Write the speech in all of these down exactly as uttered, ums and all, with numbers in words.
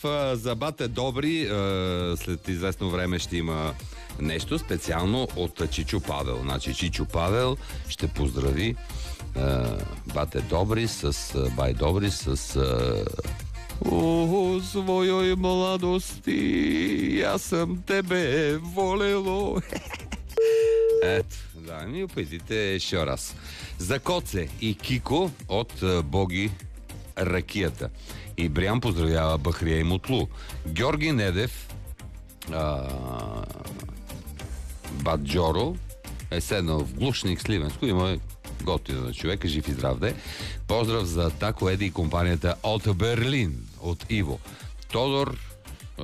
А, за Бате Добри а, след известно време ще има нещо специално от Чичо Павел. Значи Чичо Павел ще поздрави а, Бате Добри с а, Бай Добри с а, О, своей младости, аз съм тебе волело. Ето, да, ми опитите ще раз. За Коце и Кико от а, Боги Ракията. И Бриан поздравява Бахрия и Мутлу. Георги Недев а, Баджоро е седнал в глушник Сливенско. Има готино на човека, жив и здрав де. Поздрав за Тако Еди и компанията от Берлин, от Иво. Тодор а,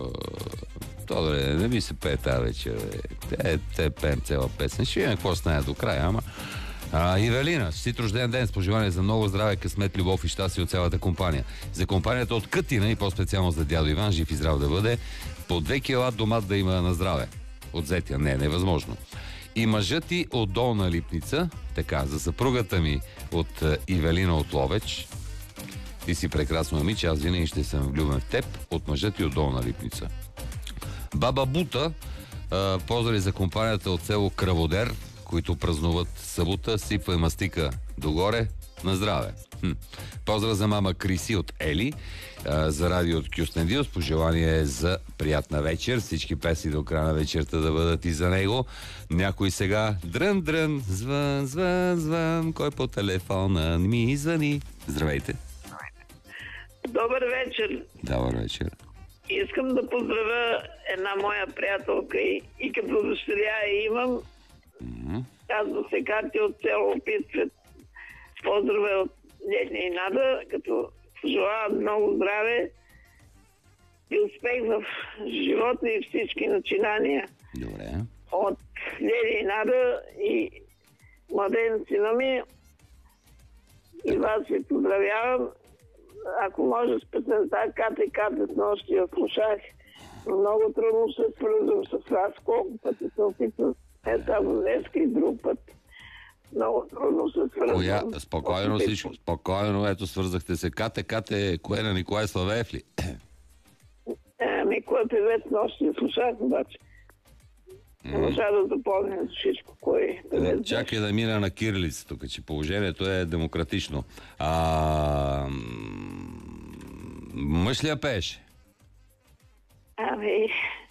Тодор, не ми се пее тази вечер. Те, те пеем цяла песен. Ще видим какво стане до края, ама А, Ивелина, честит рожден ден с пожелание за много здраве, късмет, любов и щастие от цялата компания. За компанията от Кътина и по-специално за дядо Иван, жив и здрав да бъде, по две кила домат да има на здраве. От зетя, не, невъзможно. И мъжът ти от Долна Липница, така, за съпругата ми от Ивелина от Ловеч, ти си прекрасно момиче, аз винаги ще съм влюбен в теб, от мъжът ти от Долна Липница. Баба Бута, а, поздрави за компанията от село Кръводер, които празнуват събота, сипва и мастика догоре, на здраве. Хм. Поздрав за мама Криси от Ели, а, за радио от Кюстендил, с пожелание за приятна вечер, всички песни до края на вечерта да бъдат и за него. Някой сега дрън, дрън, звън, звън, звън, кой по телефона ми звъни. Здравейте. Добър вечер. Добър вечер. Искам да поздравя една моя приятелка и, и като дъщеря я имам. Mm-hmm. Казва се Кати от село Опитвет. Поздравя от днешния и нада, като пожелавам много здраве и успех в живота и всички начинания. Добре. От Леди и Нада и младенцина ми. И вас ви поздравявам. Ако може с песента Кате, Кате с нощи я слушах. Много трудно се свързвам с вас. Колко пъти се опитвам. Е, само днеска и друг път. Много трудно се свързвам. Коя? Спокойно всичко. Спокойно, ето свързахте се. Кате, Кате, кое на Николай Славеев ли? Ами, кой певец нощи слушах, обаче. Не можа да запомня всичко, кой певец. Чакай да мина на кирилица тук, че положението е демократично. А... Мъж ли я пееше? Ами,